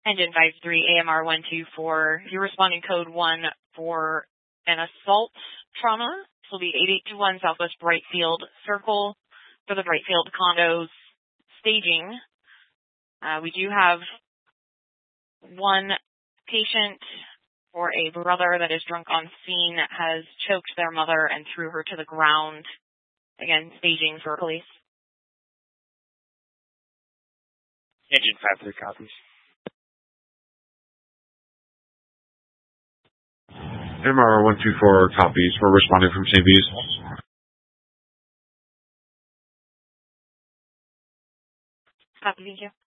Engine 53, AMR 124. You're responding code 1 for an assault trauma. This will be 8821 Southwest Brightfield Circle for the Brightfield condos staging. We do have one patient for a brother that is drunk on scene that has choked their mother and threw her to the ground. Again, staging for police. Engine 53 copies. MR 124 copies. We're responding from St. Bees. Copy, thank you.